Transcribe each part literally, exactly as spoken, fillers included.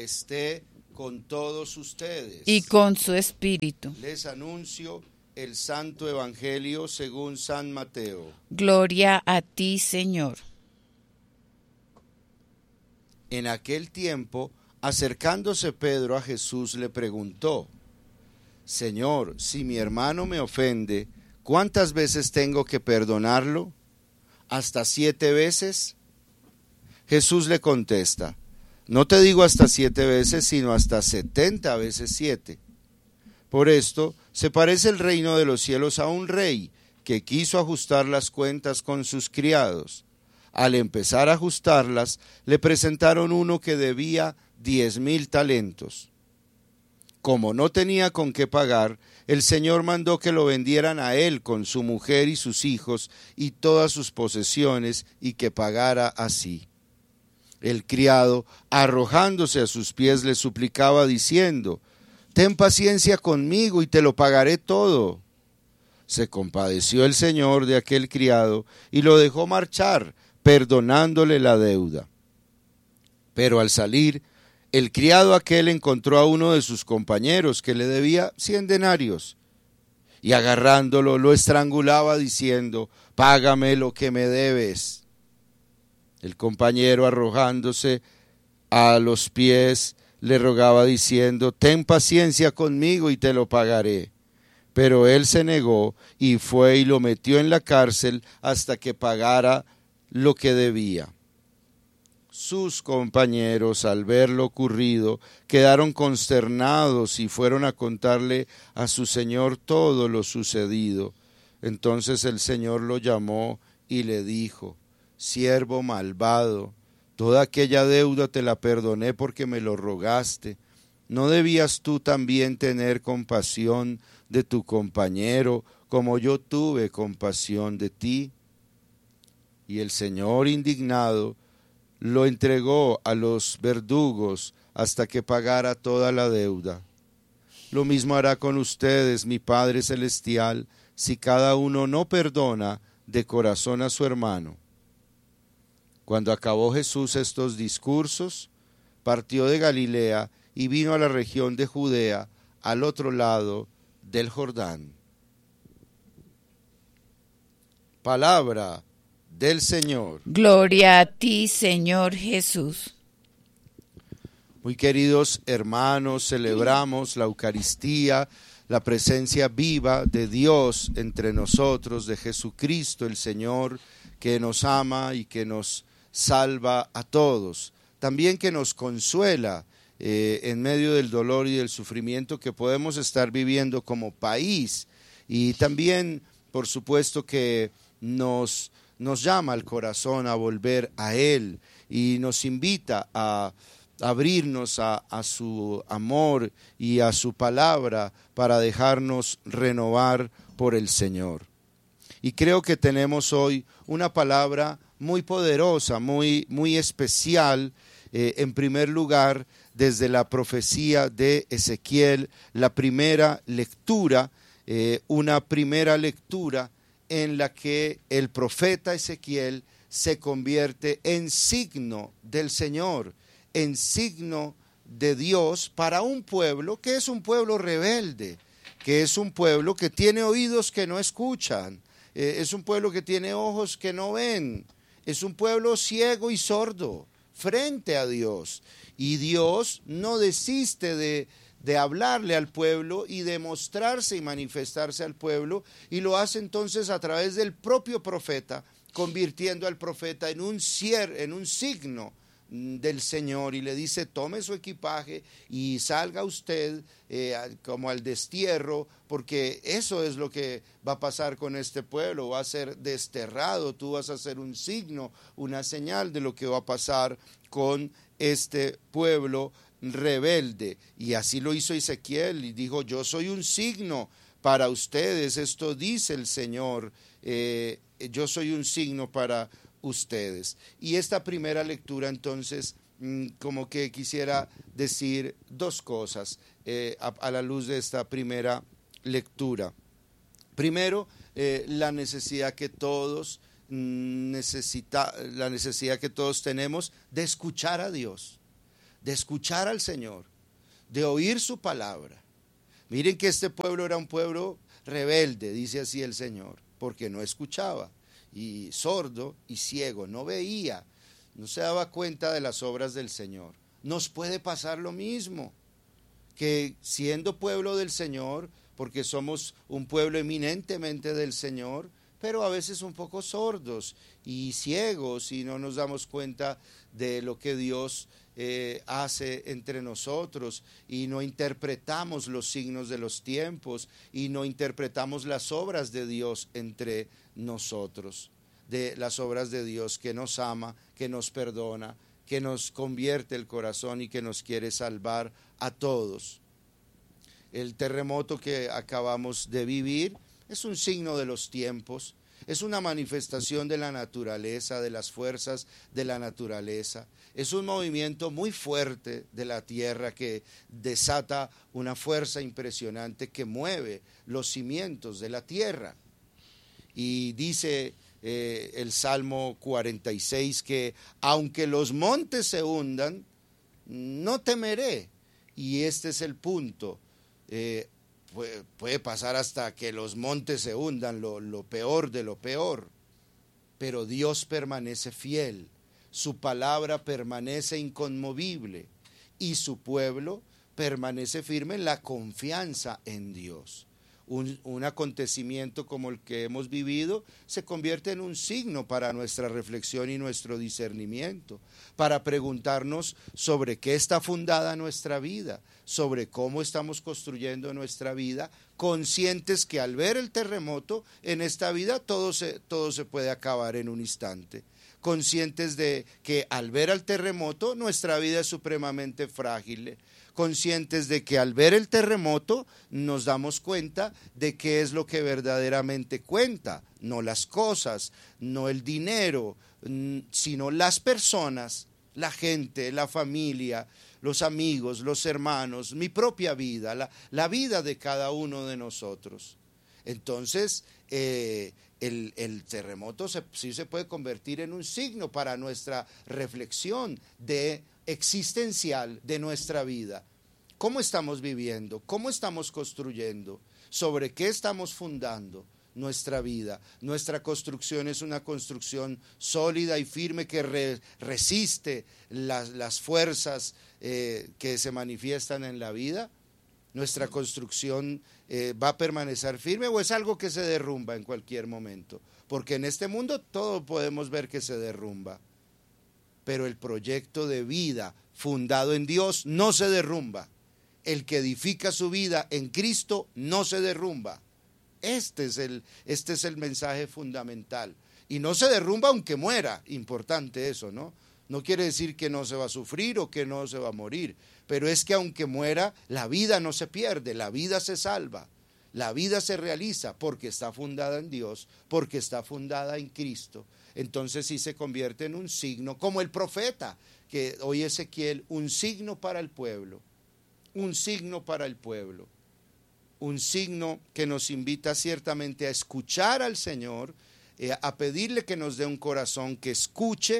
esté con todos ustedes. Y con su espíritu. Les anuncio el Santo Evangelio según San Mateo. Gloria a ti, Señor. En aquel tiempo, acercándose Pedro a Jesús, le preguntó: Señor, si mi hermano me ofende, ¿cuántas veces tengo que perdonarlo? ¿Hasta siete veces? Jesús le contesta: No te digo hasta siete veces, sino hasta setenta veces siete. Por esto se parece el reino de los cielos a un rey que quiso ajustar las cuentas con sus criados. Al empezar a ajustarlas, le presentaron uno que debía diez mil talentos. Como no tenía con qué pagar, el Señor mandó que lo vendieran a él con su mujer y sus hijos y todas sus posesiones, y que pagara así. El criado, arrojándose a sus pies, le suplicaba diciendo: Ten paciencia conmigo y te lo pagaré todo. Se compadeció el Señor de aquel criado y lo dejó marchar, perdonándole la deuda. Pero al salir, el criado aquel encontró a uno de sus compañeros que le debía cien denarios, y agarrándolo lo estrangulaba diciendo: Págame lo que me debes. El compañero, arrojándose a los pies, le rogaba diciendo: Ten paciencia conmigo y te lo pagaré. Pero él se negó y fue y lo metió en la cárcel hasta que pagara lo que debía. Sus compañeros, al ver lo ocurrido, quedaron consternados y fueron a contarle a su señor todo lo sucedido. Entonces el Señor lo llamó y le dijo: Siervo malvado, toda aquella deuda te la perdoné porque me lo rogaste. ¿No debías tú también tener compasión de tu compañero como yo tuve compasión de ti? Y el Señor, indignado, lo entregó a los verdugos hasta que pagara toda la deuda. Lo mismo hará con ustedes mi Padre Celestial, si cada uno no perdona de corazón a su hermano. Cuando acabó Jesús estos discursos, partió de Galilea y vino a la región de Judea, al otro lado del Jordán. Palabra del Señor. Gloria a ti, Señor Jesús. Muy queridos hermanos, celebramos la Eucaristía, la presencia viva de Dios entre nosotros, de Jesucristo el Señor, que nos ama y que nos salva a todos. También que nos consuela eh, en medio del dolor y del sufrimiento que podemos estar viviendo como país. Y también, por supuesto, que nos... nos llama al corazón a volver a Él y nos invita a abrirnos a, a su amor y a su palabra para dejarnos renovar por el Señor. Y creo que tenemos hoy una palabra muy poderosa, muy, muy especial, eh, en primer lugar, desde la profecía de Ezequiel, la primera lectura, eh, una primera lectura en la que el profeta Ezequiel se convierte en signo del Señor, en signo de Dios para un pueblo que es un pueblo rebelde, que es un pueblo que tiene oídos que no escuchan, eh, es un pueblo que tiene ojos que no ven, es un pueblo ciego y sordo frente a Dios. Y Dios no desiste de de hablarle al pueblo y de mostrarse y manifestarse al pueblo, y lo hace entonces a través del propio profeta, convirtiendo al profeta en un, cier, en un signo del Señor, y le dice: tome su equipaje y salga usted eh, como al destierro, porque eso es lo que va a pasar con este pueblo, va a ser desterrado, tú vas a ser un signo, una señal de lo que va a pasar con este pueblo rebelde. Y así lo hizo Ezequiel y dijo: yo soy un signo para ustedes, esto dice el Señor, eh, yo soy un signo para ustedes. Y esta primera lectura entonces mmm, como que quisiera decir dos cosas eh, a, a la luz de esta primera lectura. Primero, eh, la necesidad que todos necesita, la necesidad que todos tenemos de escuchar a Dios, de escuchar al Señor, de oír su palabra. Miren que este pueblo era un pueblo rebelde, dice así el Señor, porque no escuchaba, y sordo y ciego, no veía, no se daba cuenta de las obras del Señor. Nos puede pasar lo mismo, que siendo pueblo del Señor, porque somos un pueblo eminentemente del Señor, pero a veces un poco sordos y ciegos y no nos damos cuenta de lo que Dios eh, hace entre nosotros y no interpretamos los signos de los tiempos y no interpretamos las obras de Dios entre nosotros, de las obras de Dios que nos ama, que nos perdona, que nos convierte el corazón y que nos quiere salvar a todos. El terremoto que acabamos de vivir es un signo de los tiempos, es una manifestación de la naturaleza, de las fuerzas de la naturaleza. Es un movimiento muy fuerte de la tierra que desata una fuerza impresionante que mueve los cimientos de la tierra. Y dice eh, el Salmo cuarenta y seis que aunque los montes se hundan, no temeré. Y este es el punto. Eh, puede, puede pasar hasta que los montes se hundan, lo, lo peor de lo peor, pero Dios permanece fiel, su palabra permanece inconmovible y su pueblo permanece firme en la confianza en Dios. Un, un acontecimiento como el que hemos vivido se convierte en un signo para nuestra reflexión y nuestro discernimiento, para preguntarnos sobre qué está fundada nuestra vida, sobre cómo estamos construyendo nuestra vida, conscientes que al ver el terremoto en esta vida todo se, todo se puede acabar en un instante, conscientes de que al ver el terremoto nuestra vida es supremamente frágil, conscientes de que al ver el terremoto nos damos cuenta de qué es lo que verdaderamente cuenta, no las cosas, no el dinero, sino las personas, la gente, la familia, los amigos, los hermanos, mi propia vida, la, la vida de cada uno de nosotros. Entonces, eh, el, el terremoto se, sí se puede convertir en un signo para nuestra reflexión de existencial de nuestra vida. ¿Cómo estamos viviendo? ¿Cómo estamos construyendo? ¿Sobre qué estamos fundando nuestra vida? Nuestra construcción es una construcción sólida y firme que re, resiste las, las fuerzas eh, que se manifiestan en la vida. ¿Nuestra construcción eh, va a permanecer firme o es algo que se derrumba en cualquier momento? Porque en este mundo todo podemos ver que se derrumba. Pero el proyecto de vida fundado en Dios no se derrumba. El que edifica su vida en Cristo no se derrumba. Este es el, este es el mensaje fundamental. Y no se derrumba aunque muera. Importante eso, ¿no? No quiere decir que no se va a sufrir o que no se va a morir. Pero es que aunque muera, la vida no se pierde, la vida se salva. La vida se realiza porque está fundada en Dios, porque está fundada en Cristo. Entonces sí se convierte en un signo, como el profeta, que hoy Ezequiel, un signo para el pueblo, un signo para el pueblo, un signo que nos invita ciertamente a escuchar al Señor, eh, a pedirle que nos dé un corazón que escuche,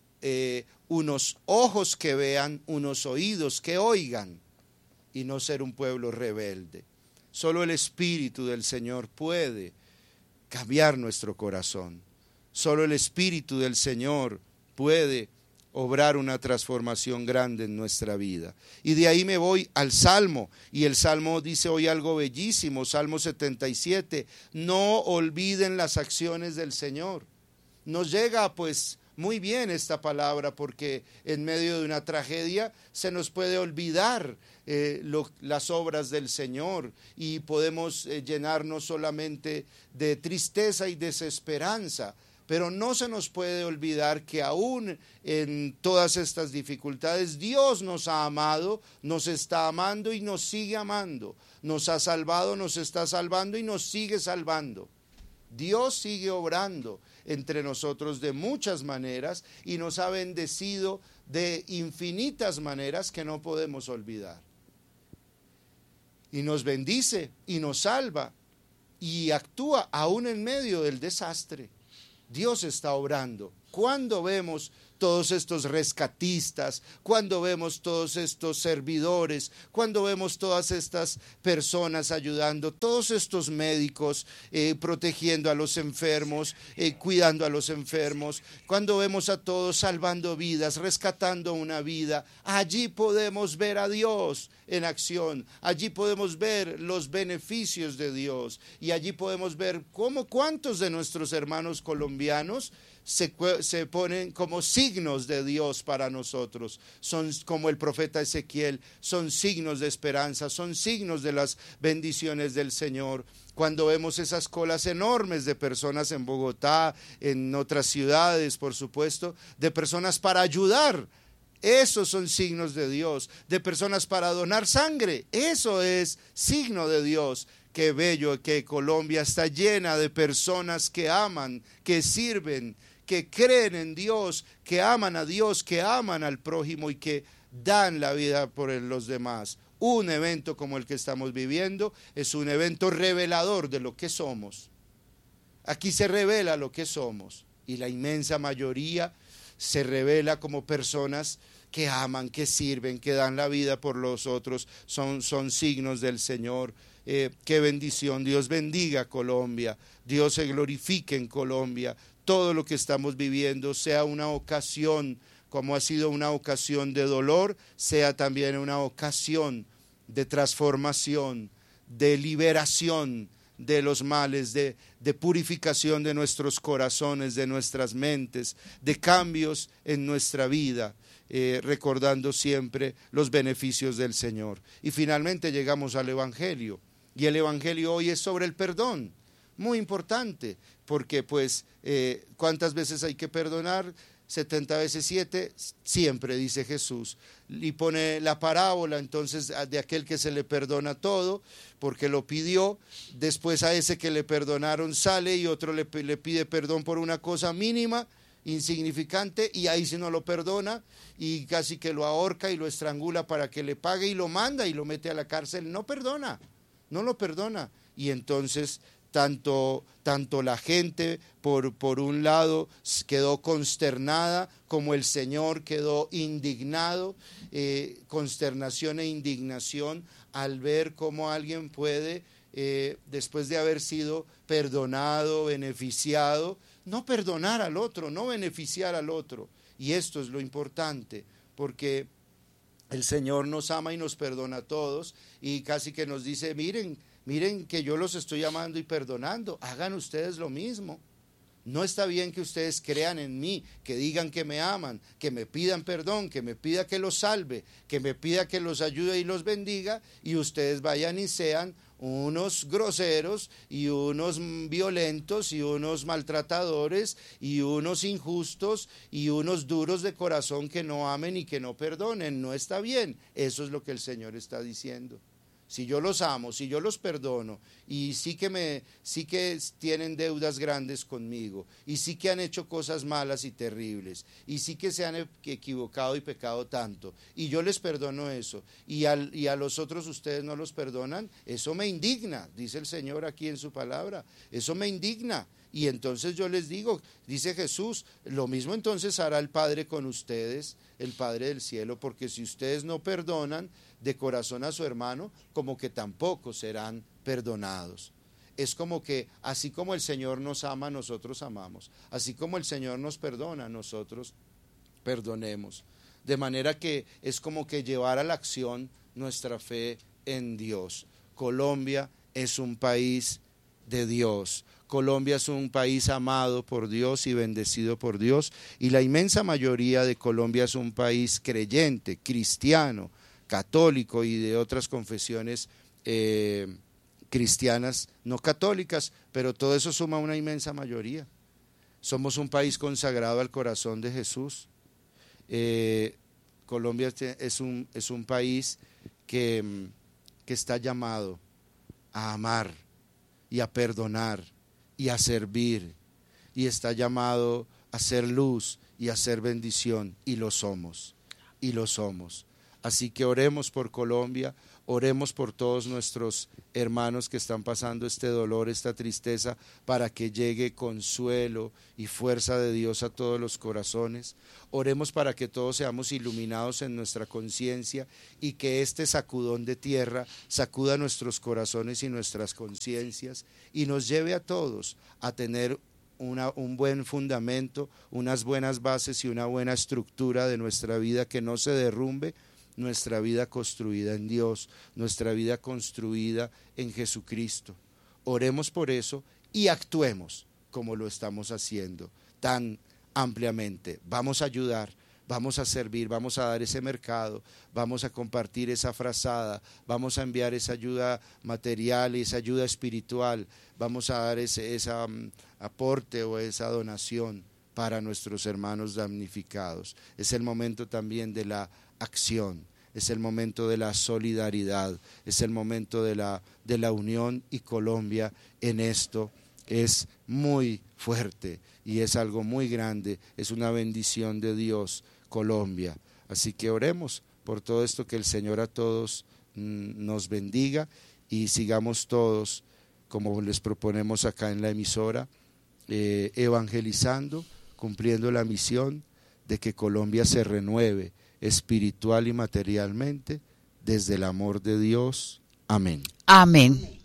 eh, unos ojos que vean, unos oídos que oigan, y no ser un pueblo rebelde. Solo el Espíritu del Señor puede cambiar nuestro corazón. Solo el Espíritu del Señor puede obrar una transformación grande en nuestra vida. Y de ahí me voy al Salmo, y el Salmo dice hoy algo bellísimo, Salmo setenta y siete, no olviden las acciones del Señor. Nos llega pues muy bien esta palabra porque en medio de una tragedia se nos puede olvidar eh, lo, las obras del Señor y podemos eh, llenarnos solamente de tristeza y desesperanza. Pero no se nos puede olvidar que aún en todas estas dificultades Dios nos ha amado, nos está amando y nos sigue amando. Nos ha salvado, nos está salvando y nos sigue salvando. Dios sigue obrando entre nosotros de muchas maneras y nos ha bendecido de infinitas maneras que no podemos olvidar. Y nos bendice y nos salva y actúa aún en medio del desastre. Dios está obrando. Cuando vemos todos estos rescatistas, cuando vemos todos estos servidores, cuando vemos todas estas personas ayudando, todos estos médicos eh, protegiendo a los enfermos, eh, cuidando a los enfermos, cuando vemos a todos salvando vidas, rescatando una vida, allí podemos ver a Dios en acción, allí podemos ver los beneficios de Dios y allí podemos ver cómo cuántos de nuestros hermanos colombianos Se, se ponen como signos de Dios para nosotros, son como el profeta Ezequiel, son signos de esperanza, son signos de las bendiciones del Señor. Cuando vemos esas colas enormes de personas en Bogotá, en otras ciudades, por supuesto, de personas para ayudar, esos son signos de Dios, de personas para donar sangre, eso es signo de Dios. Qué bello que Colombia está llena de personas que aman, que sirven, que creen en Dios, que aman a Dios, que aman al prójimo y que dan la vida por los demás. Un evento como el que estamos viviendo es un evento revelador de lo que somos. Aquí se revela lo que somos y la inmensa mayoría se revela como personas que aman, que sirven, que dan la vida por los otros, son, son signos del Señor. Eh, qué bendición, Dios bendiga a Colombia, Dios se glorifique en Colombia, todo lo que estamos viviendo sea una ocasión, como ha sido una ocasión de dolor, sea también una ocasión de transformación, de liberación de los males, de, de purificación de nuestros corazones, de nuestras mentes, de cambios en nuestra vida, eh, recordando siempre los beneficios del Señor. Y finalmente llegamos al Evangelio, y el Evangelio hoy es sobre el perdón. Muy importante, porque pues, eh, ¿cuántas veces hay que perdonar? setenta veces siete, siempre dice Jesús. Y pone la parábola entonces de aquel que se le perdona todo, porque lo pidió, después a ese que le perdonaron sale y otro le, le pide perdón por una cosa mínima, insignificante, y ahí si no lo perdona, y casi que lo ahorca y lo estrangula para que le pague y lo manda y lo mete a la cárcel, no perdona, no lo perdona. Y entonces Tanto, tanto la gente, por, por un lado, quedó consternada, como el Señor quedó indignado, eh, consternación e indignación al ver cómo alguien puede, eh, después de haber sido perdonado, beneficiado, no perdonar al otro, no beneficiar al otro. Y esto es lo importante, porque el Señor nos ama y nos perdona a todos, y casi que nos dice, miren, Miren que yo los estoy amando y perdonando, hagan ustedes lo mismo. No está bien que ustedes crean en mí, que digan que me aman, que me pidan perdón, que me pida que los salve, que me pida que los ayude y los bendiga, y ustedes vayan y sean unos groseros y unos violentos y unos maltratadores y unos injustos y unos duros de corazón que no amen y que no perdonen. No está bien. Eso es lo que el Señor está diciendo. Si yo los amo, si yo los perdono, y sí que, me, sí que tienen deudas grandes conmigo, y sí que han hecho cosas malas y terribles, y sí que se han equivocado y pecado tanto, y yo les perdono eso, y, al, y a los otros ustedes no los perdonan, eso me indigna, dice el Señor aquí en su palabra, eso me indigna. Y entonces yo les digo, dice Jesús, lo mismo entonces hará el Padre con ustedes, el Padre del cielo, porque si ustedes no perdonan de corazón a su hermano, como que tampoco serán perdonados. Es como que así como el Señor nos ama, nosotros amamos. Así como el Señor nos perdona, nosotros perdonemos. De manera que es como que llevar a la acción nuestra fe en Dios. Colombia es un país de Dios. Colombia es un país amado por Dios y bendecido por Dios, y la inmensa mayoría de Colombia es un país creyente, cristiano, católico y de otras confesiones eh, cristianas no católicas, pero todo eso suma una inmensa mayoría. Somos un país consagrado al corazón de Jesús. Eh, Colombia es un, es un país que, que está llamado a amar y a perdonar y a servir, y está llamado a ser luz y a ser bendición, y lo somos, y lo somos. Así que oremos por Colombia, oremos por todos nuestros hermanos que están pasando este dolor, esta tristeza, para que llegue consuelo y fuerza de Dios a todos los corazones. Oremos para que todos seamos iluminados en nuestra conciencia y que este sacudón de tierra sacuda nuestros corazones y nuestras conciencias y nos lleve a todos a tener Una, un buen fundamento, unas buenas bases y una buena estructura de nuestra vida, que no se derrumbe, nuestra vida construida en Dios, nuestra vida construida en Jesucristo. Oremos por eso y actuemos como lo estamos haciendo tan ampliamente. Vamos a ayudar, vamos a servir, vamos a dar ese mercado, vamos a compartir esa frazada, vamos a enviar esa ayuda material y esa ayuda espiritual, vamos a dar ese esa, um, aporte o esa donación para nuestros hermanos damnificados. Es el momento también de la acción, es el momento de la solidaridad, es el momento de la, de la unión, y Colombia en esto es muy fuerte y es algo muy grande, es una bendición de Dios Colombia. Así que oremos por todo esto, que el Señor a todos mm, nos bendiga y sigamos todos, como les proponemos acá en la emisora, eh, evangelizando, cumpliendo la misión de que Colombia se renueve espiritual y materialmente desde el amor de Dios. Amén. Amén.